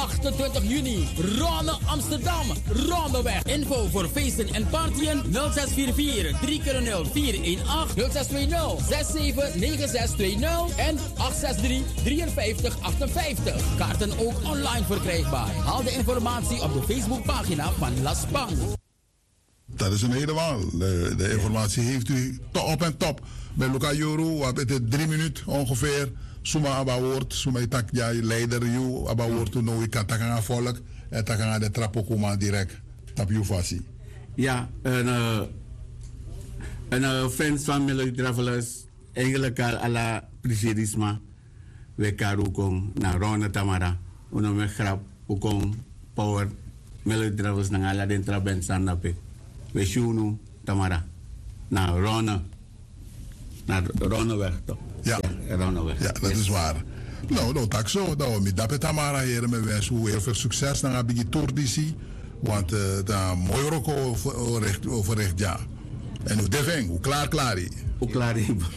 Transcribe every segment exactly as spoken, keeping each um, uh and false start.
achtentwintig juni. Ronne Amsterdam. Ronneweg. Info voor feesten en partyen nul zes vier vier drie nul vier een acht nul zes twee nul zes zeven negen zes twee nul en acht zes drie vierenvijftig achtenvijftig. Kaarten ook online verkrijgbaar. Haal de informatie op de Facebookpagina van Las Pang. Dat is een helemaal. De, de informatie heeft u top op en top. Bij Luca Joro, we hebben drie minuten ongeveer. Suma aba woord, suma itak ja leider you aba woord to no ik takanga volk en takanga de trapo kuma direct tap you fasi. Ja, en uh, en uh, fans van Melody Travelers eigenlijk al alla presidentsma we karu kong na Rona Tamara uno me grap ukong power Melody Travelers na ala den traben sandape we shunu Tamara na Rona na Rona weg toch. Ja, ja, ja, dat is waar. Nou, nou, tak zo. Nou, met dat Tamara hier, met wensen heel veel succes naar Abigi Tourdisi. Want uh, daar mooi ook overrecht, overrecht, ja. En hoe deving, hoe klaar, klaar. Hoe klaar.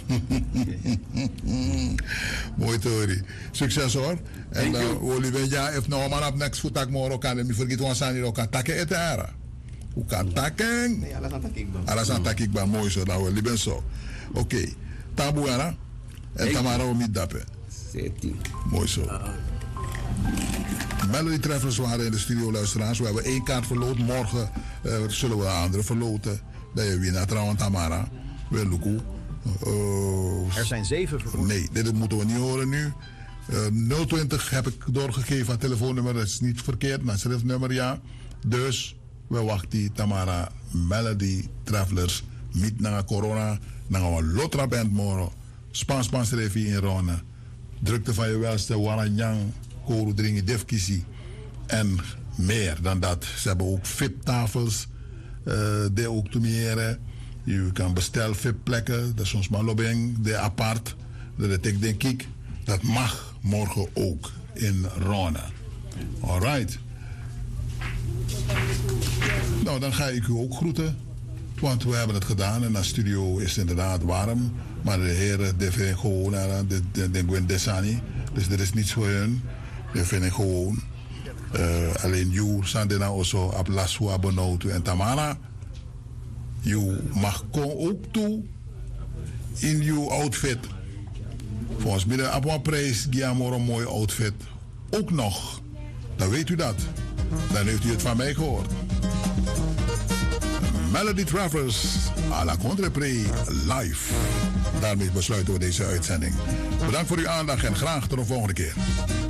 Mooi Tori. Succes hoor. En uh, Olivier, ja, heeft nou maar op next voetak morgen kan en me vergeet wat zijn hier ook kan takken eten ara. Hoe kan takken? Nee, alles aan takikba. Alles aan takikba, mooi zo. Nou, Olivier zo. Oké. Okay. Tabu ara. En Tamara om niet dappen. Mooi zo. Melody Travelers waren in de studio, luisteraars. We hebben één kaart verloot. Morgen uh, zullen we een andere verloten. Dat je winnaar trouwens, Tamara. Wel Luku. Uh, er zijn zeven verloten. Nee, dit moeten we niet horen nu. Uh, nul twintig heb ik doorgegeven aan telefoonnummer. Dat is niet verkeerd, maar schriftnummer ja. Dus we wachten Tamara Melody Travelers. Niet naar corona. Dan gaan we Lotra Band morgen. Spans Spans Revi in Rone. Drukte van je welste, Waranyang, Koru Dringi, Defkisi. En meer dan dat. Ze hebben ook V I P-tafels. Uh, die ook te meer. Je kan bestellen V I P-plekken. Dat is soms maar lobbying, de apart. Dat ik denk ik, dat mag morgen ook in Rone. Alright. Nou, dan ga ik u ook groeten. Want we hebben het gedaan en de studio is inderdaad warm. Maar de heren, die vinden gewoon, de, de, de Gwen Desani. Dus er is niets voor hun. Die vinden gewoon. Uh, alleen you, Sandena also, op Laswa Bonotu en Tamara. You mag ook toe in uw outfit. Volgens mij, op een prijs, Giamor een mooi outfit. Ook nog. Dan weet u dat. Dan heeft u het van mij gehoord. Melody Travelers à la Contrepre live. Daarmee besluiten we deze uitzending. Bedankt voor uw aandacht en graag tot de volgende keer.